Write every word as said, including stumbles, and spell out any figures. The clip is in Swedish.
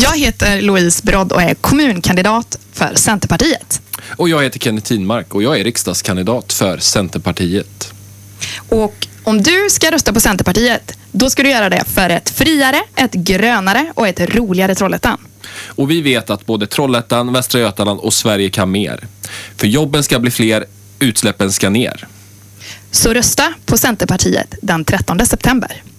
Jag heter Louise Brodd och är kommunkandidat för Centerpartiet. Och jag heter Kenneth Tinmark och jag är riksdagskandidat för Centerpartiet. Och om du ska rösta på Centerpartiet, då ska du göra det för ett friare, ett grönare och ett roligare Trollhättan. Och vi vet att både Trollhättan, Västra Götaland och Sverige kan mer. För jobben ska bli fler, utsläppen ska ner. Så rösta på Centerpartiet den trettonde september.